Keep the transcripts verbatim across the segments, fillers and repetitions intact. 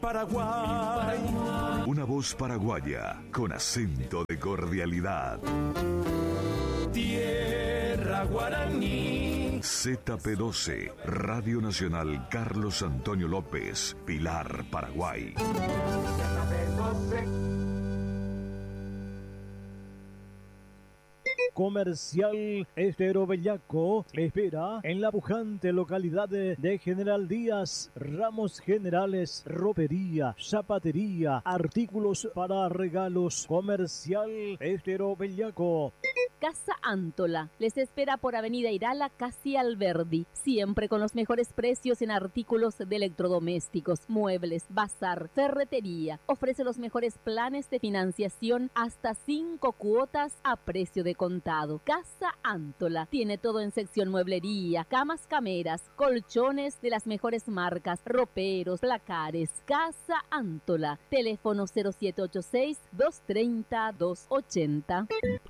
Paraguay. Una voz paraguaya con acento de cordialidad. Tierra guaraní. Z P doce, Radio Nacional Carlos Antonio López, Pilar, Paraguay. Comercial Estero Bellaco le espera en la pujante localidad de, de General Díaz. Ramos generales, ropería, zapatería, artículos para regalos. Comercial Estero Bellaco. Casa Antola les espera por Avenida Irala, casi Alberdi, siempre con los mejores precios en artículos de electrodomésticos, muebles, bazar, ferretería. Ofrece los mejores planes de financiación hasta cinco cuotas a precio de contado. Casa Antola tiene todo en sección mueblería, camas cameras, colchones de las mejores marcas, roperos, placares. Casa Antola, teléfono cero siete ocho seis, dos tres cero, dos ocho cero.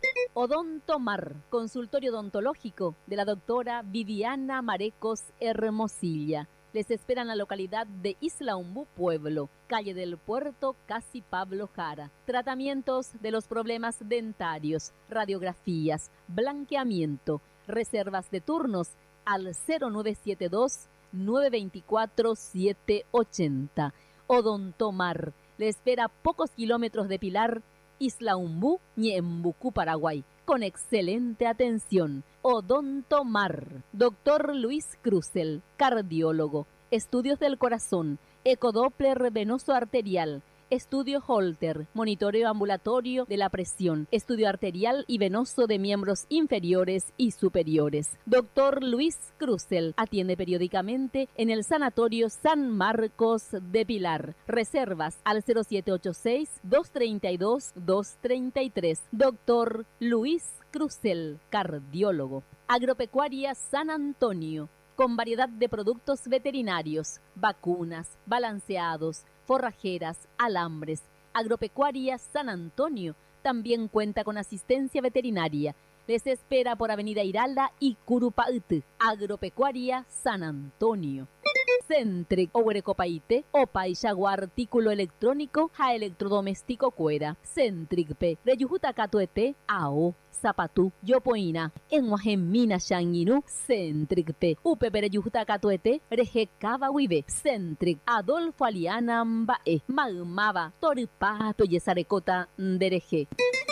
Odontomar, consultorio odontológico de la doctora Viviana Marecos Hermosilla. Les espera en la localidad de Isla Umbú, Pueblo, calle del Puerto, casi Pablo Jara. Tratamientos de los problemas dentarios, radiografías, blanqueamiento, reservas de turnos al cero nueve siete dos, nueve dos cuatro, siete ocho cero. Odontomar, le espera a pocos kilómetros de Pilar, Isla Umbú, Ñembucú, Paraguay, con excelente atención. Odontomar. Doctor Luis Cruzel, cardiólogo. Estudios del corazón, ecodoppler venoso arterial, estudio Holter, monitoreo ambulatorio de la presión, estudio arterial y venoso de miembros inferiores y superiores. Doctor Luis Cruzel atiende periódicamente en el Sanatorio San Marcos de Pilar. Reservas al cero siete ocho seis, dos tres dos, dos tres tres. Doctor Luis Cruzel, cardiólogo. Agropecuaria San Antonio, con variedad de productos veterinarios, vacunas, balanceados, forrajeras, alambres. Agropecuaria San Antonio también cuenta con asistencia veterinaria. Les espera por Avenida Irala y Curupaute. Agropecuaria San Antonio. Centric, Ohuerecopaite, Opa y Jaguar, artículo electrónico, ja electrodoméstico cuera. Centric P, Reyujuta Catuete, Ao, Zapatú, Yopoina, en Guajemina Shanginu, Centric P, Upe Pereyujuta Catuete, Reje Cabahuibe, Centric, Adolfo Aliana Mbae, Magmaba, Toripato Yesarecota, Ndereje.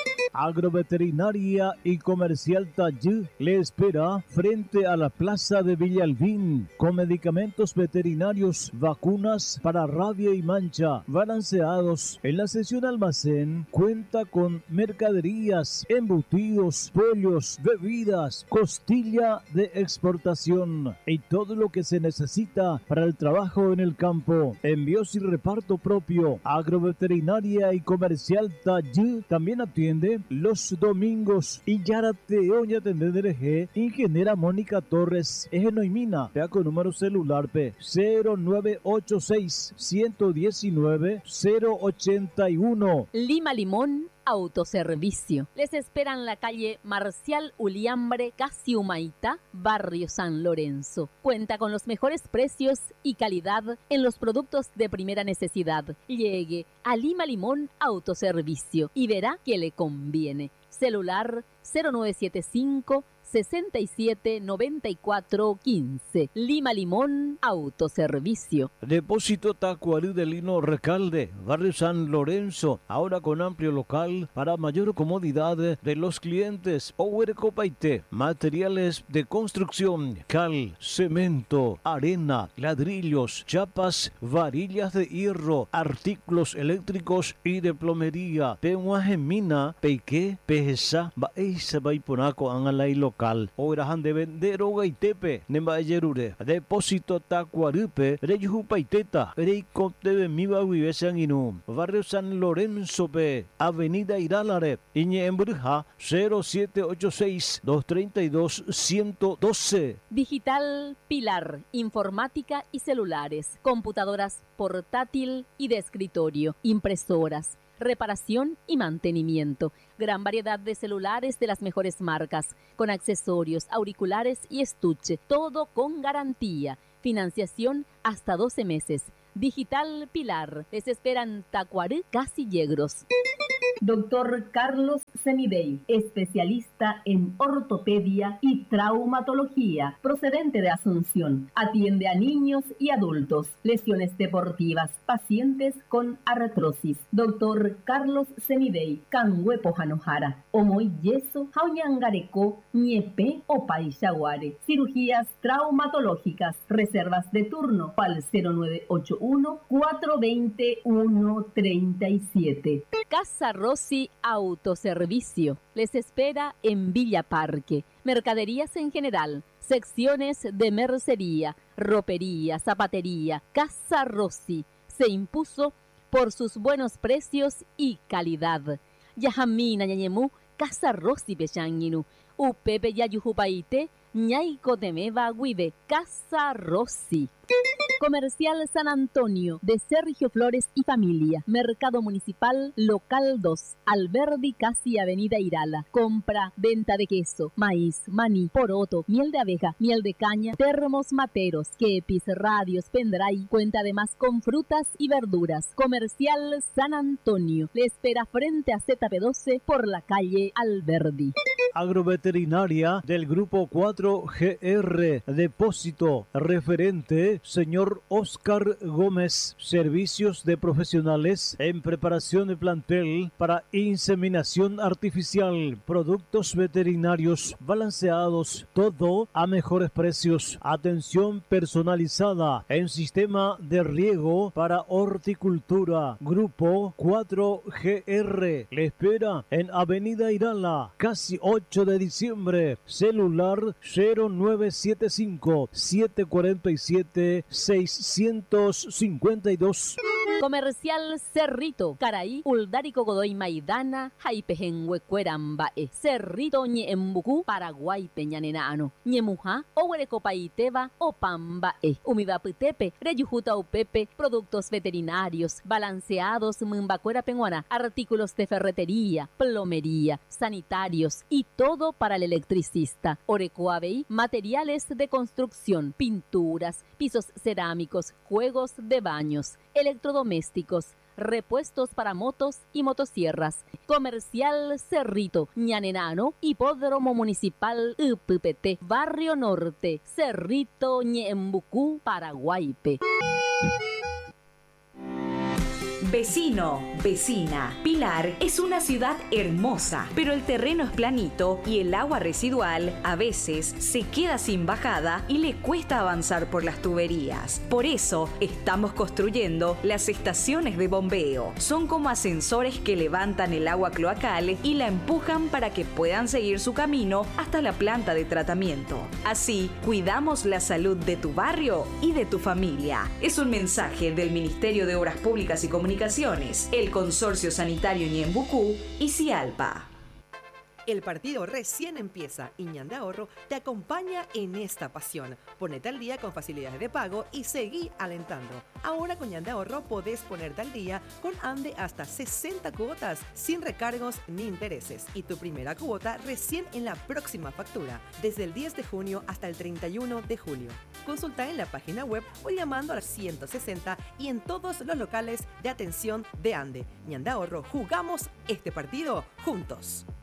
Agroveterinaria y Comercial Tallú le espera frente a la Plaza de Villalbín con medicamentos veterinarios, vacunas para rabia y mancha, balanceados. En la sección almacén cuenta con mercaderías, embutidos, pollos, bebidas, costilla de exportación y todo lo que se necesita para el trabajo en el campo. Envíos y reparto propio. Agroveterinaria y Comercial Tallú también atiende los domingos. Y Yarate Oña Tendereje, ingeniera Mónica Torres, Ejenoimina, pea con número celular P cero nueve ocho seis, uno uno nueve, cero ocho uno. Lima Limón Autoservicio. Les esperan la calle Marcial Uliambre, casi Humaitá, barrio San Lorenzo. Cuenta con los mejores precios y calidad en los productos de primera necesidad. Llegue a Lima Limón Autoservicio y verá que le conviene. Celular cero nueve siete cinco, sesenta y siete, noventa y cuatro, quince. Lima Limón Autoservicio. Depósito Tacuarí de Lino Recalde, barrio San Lorenzo, ahora con amplio local para mayor comodidad de los clientes. Ohuerecopaite, materiales de construcción, cal, cemento, arena, ladrillos, chapas, varillas de hierro, artículos eléctricos y de plomería. Pehuajemina, Peique, Pejesa, Baeisa Baiponaco, Angalay local. Oirahan de vender Ogaitepe, Nembayerure, Depósito Tacuarupe, Reyujupaiteta, Reiko de Miba Vivesanginum, barrio San Lorenzo P, Avenida Iralare, Iñe Embruja, cero siete ocho seis, dos tres dos, uno uno dos. Digital Pilar, informática y celulares, computadoras portátil y de escritorio, impresoras, reparación y mantenimiento. Gran variedad de celulares de las mejores marcas, con accesorios, auriculares y estuche, todo con garantía. Financiación hasta doce meses. Digital Pilar. Les esperan Tacuaré, Casi Yegros. Doctor Carlos Semidey, especialista en ortopedia y traumatología, procedente de Asunción. Atiende a niños y adultos, lesiones deportivas, pacientes con artrosis. Doctor Carlos Semidey, Canhuepo Janojara, Omoy Yeso, Jauñangareco, Ñepe o Paixaguare. Cirugías traumatológicas, reservas de turno al cero nueve ocho uno, cuatro dos cero, uno tres siete. Casa Rossi Autoservicio. Les espera en Villa Parque. Mercaderías en general, secciones de mercería, ropería, zapatería. Casa Rossi se impuso por sus buenos precios y calidad. Yajamina ñañemú, Casa Rossi Pechanginu. Upepe Yayujupaite, Ñaico Temeba Guive. Casa Rossi. Comercial San Antonio, de Sergio Flores y Familia. Mercado Municipal, Local dos, Alberdi, casi Avenida Irala. Compra, venta de queso, maíz, maní, poroto, miel de abeja, miel de caña, termos materos, kepis, radios, pendrive. Cuenta además con frutas y verduras. Comercial San Antonio. Le espera frente a Z P doce por la calle Alberdi. Agroveterinaria del Grupo cuatro G R. Depósito. Referente, señor Oscar Gómez. Servicios de profesionales en preparación de plantel para inseminación artificial. Productos veterinarios balanceados. Todo a mejores precios. Atención personalizada en sistema de riego para horticultura. Grupo cuatro G R. Le espera en Avenida Irala, casi ocho de diciembre. Celular cero nueve siete cinco, siete cuatro siete, seis cinco dos. Comercial Cerrito, Caraí, Uldárico Godoy Maidana, Jaipejenhuecuerambae, Cerrito Ñeembucú, Paraguay Peñanenano, Ñemuja, Ohuerecopaiteba, Opambae, Umibapitepe, Reyujuta Upepe, productos veterinarios, balanceados, Mumbacuera Penguana, artículos de ferretería, plomería, sanitarios y todo para el electricista. Orecoabey, materiales de construcción, pinturas, pisos cerámicos, juegos de baños, electrodomésticos, repuestos para motos y motosierras. Comercial Cerrito, Ñanenano, Hipódromo Municipal U P P T, Barrio Norte, Cerrito Ñeembucú, Paraguaype. Vecino, vecina, Pilar es una ciudad hermosa, pero el terreno es planito y el agua residual a veces se queda sin bajada y le cuesta avanzar por las tuberías. Por eso estamos construyendo las estaciones de bombeo. Son como ascensores que levantan el agua cloacal y la empujan para que puedan seguir su camino hasta la planta de tratamiento. Así, cuidamos la salud de tu barrio y de tu familia. Es un mensaje del Ministerio de Obras Públicas y Comunicaciones, el Consorcio Sanitario Ñeembucú y Cialpa. El partido recién empieza y Ñande Ahorro te acompaña en esta pasión. Ponete al día con facilidades de pago y seguí alentando. Ahora con Ñande Ahorro podés ponerte al día con Ande hasta sesenta cuotas sin recargos ni intereses. Y tu primera cuota recién en la próxima factura, desde el diez de junio hasta el treinta y uno de julio. Consulta en la página web o llamando al ciento sesenta y en todos los locales de atención de Ande. Ñande Ahorro, jugamos este partido juntos.